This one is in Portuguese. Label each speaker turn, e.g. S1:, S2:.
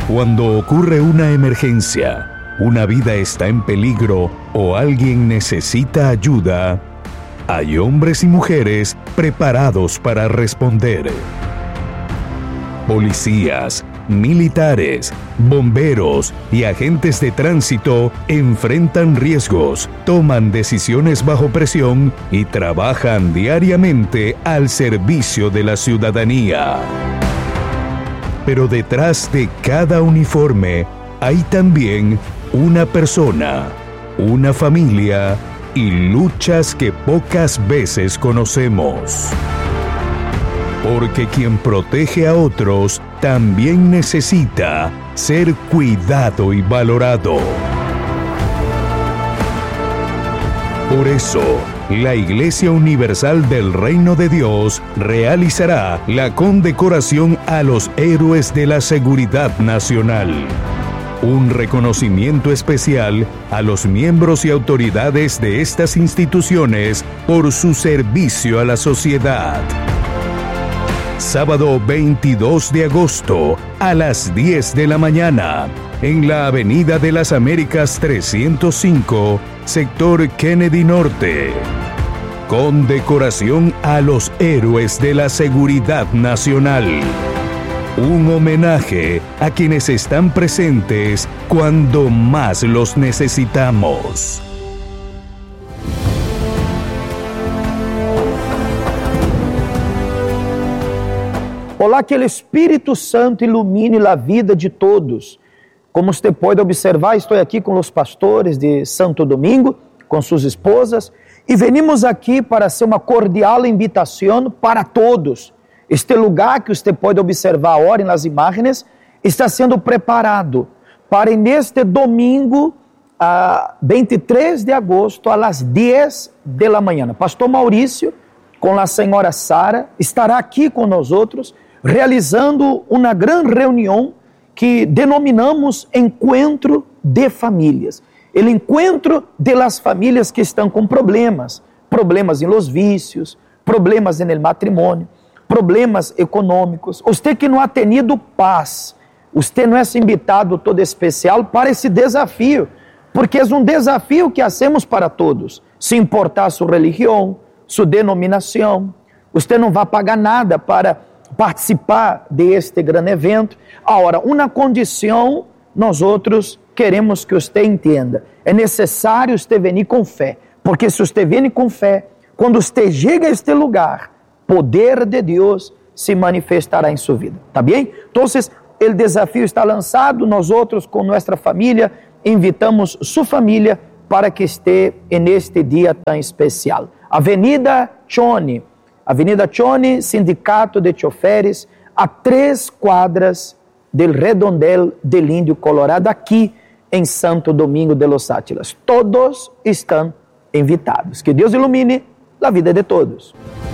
S1: Cuando ocurre una emergencia, una vida está en peligro o alguien necesita ayuda, hay hombres y mujeres preparados para responder. Policías, militares, bomberos y agentes de tránsito enfrentan riesgos, toman decisiones bajo presión y trabajan diariamente al servicio de la ciudadanía. Pero detrás de cada uniforme hay también una persona, una familia y luchas que pocas veces conocemos. Porque quien protege a otros también necesita ser cuidado y valorado. Por eso, la Iglesia Universal del Reino de Dios realizará la condecoración a los héroes de la seguridad nacional. Un reconocimiento especial a los miembros y autoridades de estas instituciones por su servicio a la sociedad. Sábado 22 de agosto a las 10 de la mañana, en la Avenida de las Américas 305, sector Kennedy Norte. Condecoración a los héroes de la seguridad nacional. Un homenaje a quienes están presentes cuando más los necesitamos.
S2: Olá, que o Espírito Santo ilumine a vida de todos. Como você pode observar, estou aqui com os pastores de Santo Domingo, com suas esposas, e venimos aqui para ser uma cordial invitação para todos. Este lugar que você pode observar agora nas imagens está sendo preparado para neste domingo, 23 de agosto, às 10 da manhã. Pastor Maurício, com a senhora Sara, estará aqui com nós outros, realizando uma grande reunião que denominamos Encontro de Famílias. O encontro de las famílias que estão com problemas em los vícios, problemas no matrimônio, problemas econômicos. Você que não ha tenido paz, você não é invitado todo especial para esse desafio, porque é um desafio que hacemos para todos, sem importar sua religião, sua denominação. Você não vai pagar nada para participar deste grande evento. Agora, uma condição, nós outros queremos que você entenda. É necessário você vir com fé, porque se você vir com fé, quando você chega a este lugar, poder de Deus se manifestará em sua vida, tá bem? Então, o desafio está lançado, nós outros com nossa família, invitamos sua família para que esteja neste dia tão especial. Avenida Chone, Sindicato de Choferes, a 3 quadras do Redondel del Índio Colorado, aqui em Santo Domingo de los Átilas. Todos estão invitados. Que Deus ilumine a vida de todos.